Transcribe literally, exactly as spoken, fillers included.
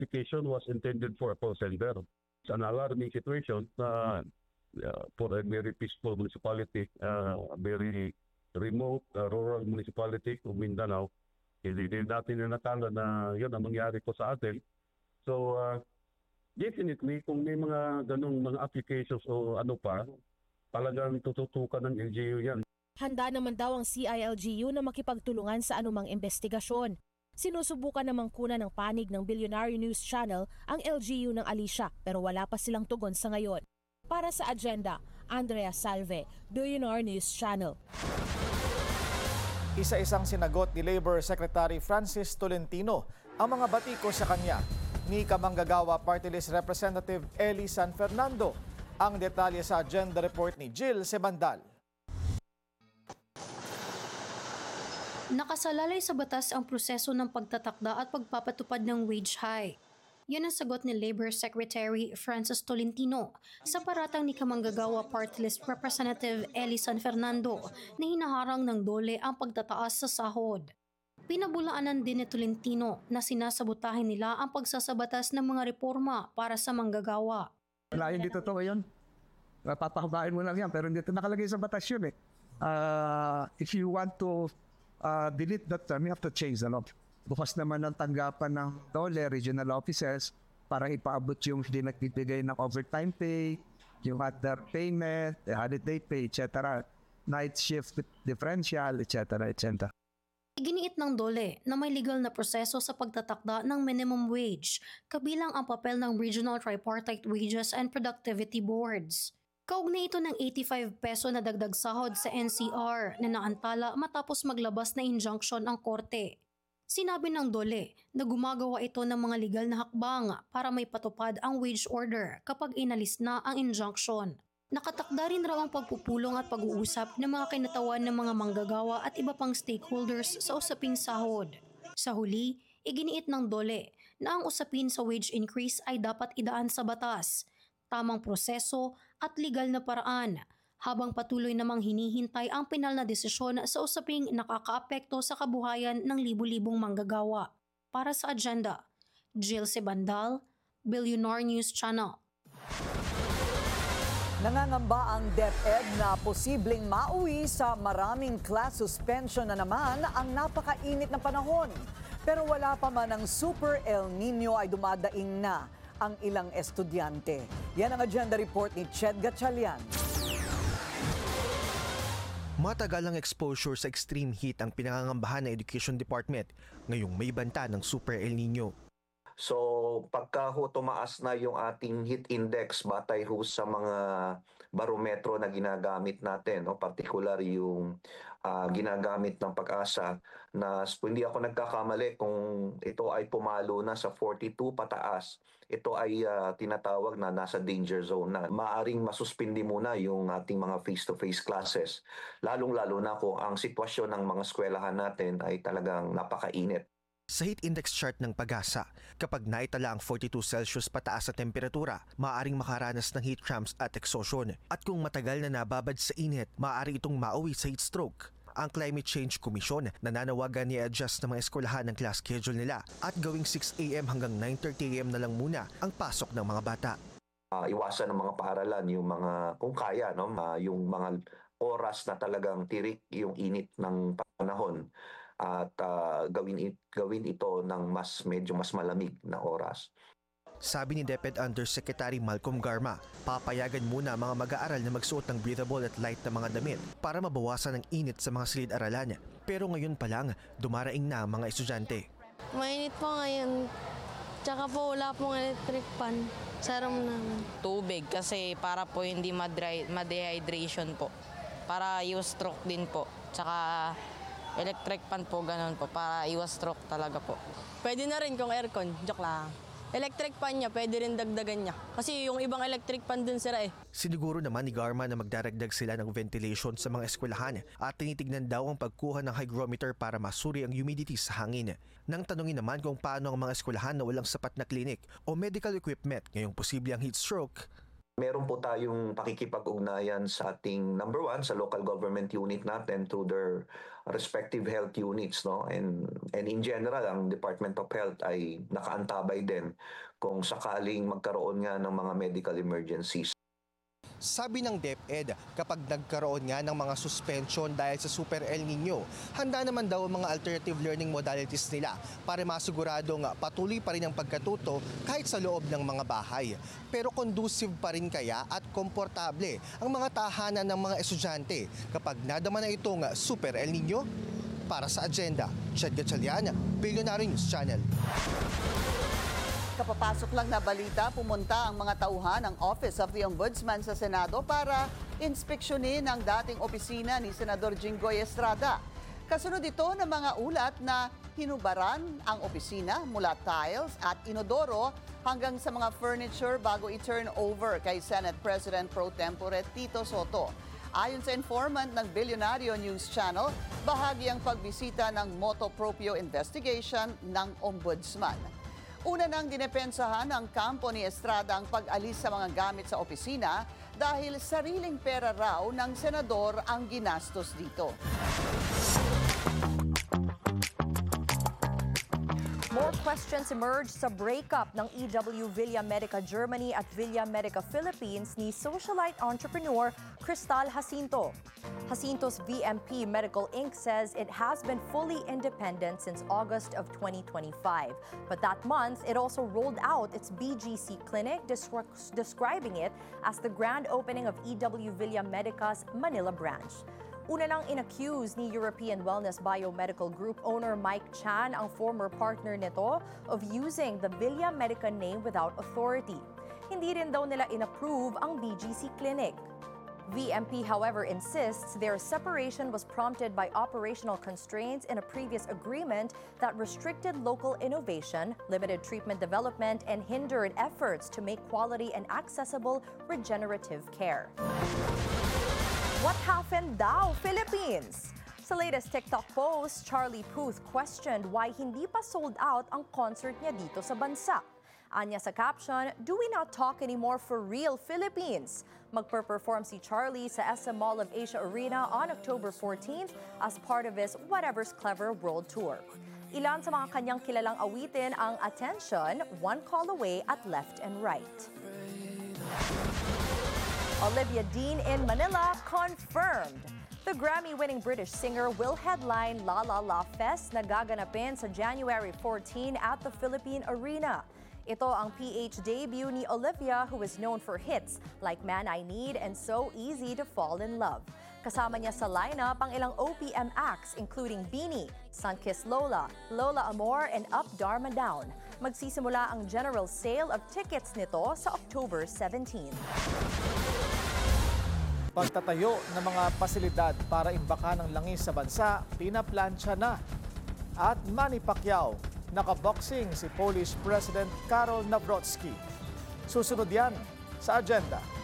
application was intended for a call center. It's an alarming situation uh, uh, for a very peaceful municipality, uh, a very remote uh, rural municipality of Mindanao. Hindi din natin nakala na yun ang mangyari po sa atin. So, uh, definitely, kung may mga ganong mga applications o ano pa, talagang tututukan ng L G U yan. Handa naman daw ang C I L G U na makipagtulungan sa anumang investigasyon. Sinusubukan namang kuna ng panig ng Billionaire News Channel ang L G U ng Alicia pero wala pa silang tugon sa ngayon. Para sa Agenda, Andrea Salve, Billionaire News Channel. Isa-isang sinagot ni Labor Secretary Francis Tolentino ang mga batiko sa kanya ni Kamanggagawa Party List Representative Eli San Fernando. Ang detalye sa agenda report ni Jill Sebandal. Nakasalalay sa batas ang proseso ng pagtatakda at pagpapatupad ng wage hike. Yan ang sagot ni Labor Secretary Francis Tolentino sa paratang ni Kamanggagawa Party List Representative Eli San Fernando na hinaharang ng dole ang pagtataas sa sahod. Pinabulaanan din ni Tolentino na sinasabotahin nila ang pagsasabatas ng mga reforma para sa manggagawa. Wala, hindi totoo yun. Papahabain mo lang yan, pero hindi ito nakalagay sa batas yun eh. Uh, if you want to uh, delete that term, you have to change the law. Bukas naman ang tanggapan ng dole, regional officers, para ipaabot yung hindi nagbibigay ng overtime pay, yung other payment, holiday pay, et cetera, night shift differential, et cetera, et cetera. Iginiit ng dole na may legal na proseso sa pagtatakda ng minimum wage, kabilang ang papel ng Regional Tripartite Wages and Productivity Boards. Kaugnay ito ng eighty-five peso na dagdag sahod sa N C R na naantala matapos maglabas na injunction ang korte. Sinabi ng dole na gumagawa ito ng mga legal na hakbang para may patupad ang wage order kapag inalis na ang injunction. Nakatakda rin raw ang pagpupulong at pag-uusap ng mga kinatawan ng mga manggagawa at iba pang stakeholders sa usaping sahod. Sa huli, iginiit ng dole na ang usapin sa wage increase ay dapat idaan sa batas, tamang proseso at legal na paraan, habang patuloy namang hinihintay ang pinal na desisyon sa usaping nakakaapekto sa kabuhayan ng libu-libong manggagawa. Para sa Agenda, Jill Sebandal, Billionaire News Channel. Nangangamba ang DepEd na posibleng mauwi sa maraming class suspension na naman ang napakainit na panahon. Pero wala pa man ang Super El Nino ay dumadaing na ang ilang estudyante. Yan ang agenda report ni Ched Gatchalian. Matagal ang exposure sa extreme heat ang pinangangambahan ng Education Department ngayong may banta ng Super El Nino. So pagka ho tumaas na yung ating heat index batay ho sa mga barometro na ginagamit natin, no, particular yung uh, ginagamit ng Pag-asa na hindi ako nagkakamali kung ito ay pumalo na sa forty-two pataas, ito ay uh, tinatawag na nasa danger zone na. Maaring masuspindi muna yung ating mga face-to-face classes, lalong-lalo na kung ang sitwasyon ng mga eskwelahan natin ay talagang napakainit. Sa heat index chart ng Pag-asa, kapag naitala ang forty-two Celsius pataas sa temperatura, maaaring makaranas ng heat cramps at exhaustion. At kung matagal na nababad sa init, maaari itong mauwi sa heat stroke. Ang Climate Change Commission nananawagan ni-adjust ng mga eskwelahan ng class schedule nila at gawing six a m hanggang nine thirty a m na lang muna ang pasok ng mga bata. Uh, iwasan ng mga paaralan yung mga, kung kaya, no, uh, yung mga oras na talagang tirik yung init ng panahon. At uh, gawin, it, gawin ito ng mas medyo mas malamig na oras. Sabi ni DepEd Undersecretary Malcolm Garma, papayagan muna mga mag-aaral na magsuot ng breathable at light na mga damit para mabawasan ang init sa mga silid-aralan. Pero ngayon pa lang, dumaraing na ang mga estudyante. Mainit po ngayon, tsaka po wala pong electric fan sa room namin. Tubig kasi para po hindi ma-dehydration po, para iwas stroke din po, tsaka electric fan po, ganun po, para iwas stroke talaga po. Pwede na rin kung aircon, joke lang. Electric fan niya, pwede rin dagdagan niya. Kasi yung ibang electric fan dun sira eh. Siniguro naman ni Garma na magdaragdag sila ng ventilation sa mga eskwelahan at tinitignan daw ang pagkuha ng hygrometer para masuri ang humidity sa hangin. Nang tanungin naman kung paano ang mga eskwelahan na walang sapat na clinic o medical equipment ngayong posible ang heat stroke. meron po tayong pakikipag-ugnayan sa ating number one, sa local government unit natin through their respective health units. No? And, and in general, ang Department of Health ay nakaantabay din kung sakaling magkaroon nga ng mga medical emergencies. Sabi ng DepEd, kapag nagkaroon nga ng mga suspension dahil sa Super El Nino, handa naman daw ang mga alternative learning modalities nila para masiguradong patuloy pa rin ang pagkatuto kahit sa loob ng mga bahay. Pero conducive pa rin kaya at komportable ang mga tahanan ng mga estudyante kapag nadama na itong Super El Nino? Para sa Agenda, Chad Gatchalian, Billionaire News Channel. Kapapasok lang na balita, pumunta ang mga tauhan ng Office of the Ombudsman sa Senado para inspeksyonin ang dating opisina ni Senador Jinggoy Estrada. Kasunod ito ng mga ulat na hinubaran ang opisina mula tiles at inodoro hanggang sa mga furniture bago i-turn over kay Senate President Pro Tempore Tito Soto. Ayon sa informant ng Billionaire News Channel, bahagi ang pagbisita ng motu proprio investigation ng Ombudsman. Una nang dinepensahan ng kampo ni Estrada ang pag-alis sa mga gamit sa opisina dahil sariling pera raw ng senador ang ginastos dito. More questions emerged sa breakup ng E W Villa Medica Germany at Villa Medica Philippines ni socialite entrepreneur Cristal Jacinto. Jacinto's V M P Medical Incorporated says it has been fully independent since August of twenty twenty-five. But that month, it also rolled out its B G C clinic, descri- describing it as the grand opening of E W Villa Medica's Manila branch. Una nang inaccuse ni European Wellness Biomedical Group owner Mike Chan, ang former partner nito, of using the Villa Medica name without authority. Hindi rin daw nila inapprove ang B G C clinic. V M P, however, insists their separation was prompted by operational constraints in a previous agreement that restricted local innovation, limited treatment development, and hindered efforts to make quality and accessible regenerative care. What happened daw, Philippines? Sa latest TikTok post, Charlie Puth questioned why hindi pa sold out ang concert niya dito sa bansa. Anya sa caption, "Do we not talk anymore for real, Philippines?" Magper-perform si Charlie sa S M Mall of Asia Arena on October fourteenth as part of his Whatever's Clever World Tour. Ilan sa mga kanyang kilalang awitin ang Attention, One Call Away at Left and Right. Olivia Dean in Manila confirmed. The Grammy-winning British singer will headline La La La Fest na gaganapin sa January fourteenth at the Philippine Arena. Ito ang P H debut ni Olivia, who is known for hits like Man I Need and So Easy to Fall in Love. Kasama niya sa lineup ang ilang O P M acts including Beanie, Sunkissed Lola, Lola Amor, and Up Dharma Down. Magsisimula ang general sale of tickets nito sa October seventeenth. Pagtatayo ng mga pasilidad para imbakan ng langis sa bansa, pinaplansya na. At Manny Pacquiao, nakaboxing si Polish President Karol Nawrocki. Susunod yan sa Agenda.